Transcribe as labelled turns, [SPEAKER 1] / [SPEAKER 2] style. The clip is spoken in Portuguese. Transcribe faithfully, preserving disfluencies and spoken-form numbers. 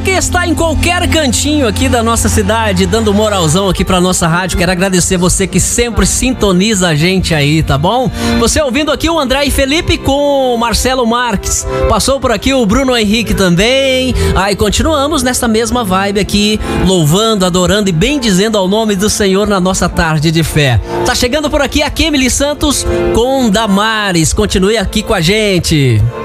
[SPEAKER 1] que está em qualquer cantinho aqui da nossa cidade, dando moralzão aqui pra nossa rádio, quero agradecer você que sempre sintoniza a gente aí, tá bom? Você ouvindo aqui o André e Felipe com o Marcelo Marques, passou por aqui o Bruno Henrique também. Aí continuamos nessa mesma vibe aqui, louvando, adorando e bendizendo ao nome do Senhor na nossa tarde de fé. Tá chegando por aqui a Kemily Santos com Damares, continue aqui com a gente.